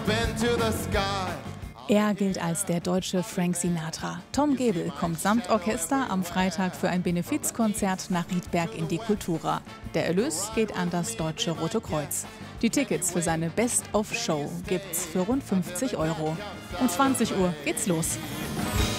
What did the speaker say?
Er gilt als der deutsche Frank Sinatra. Tom Gebel kommt samt Orchester am Freitag für ein Benefizkonzert nach Riedberg in die Kultura. Der Erlös geht an das Deutsche Rote Kreuz. Die Tickets für seine Best-of-Show gibt's für rund 50 €. Um 20 Uhr geht's los.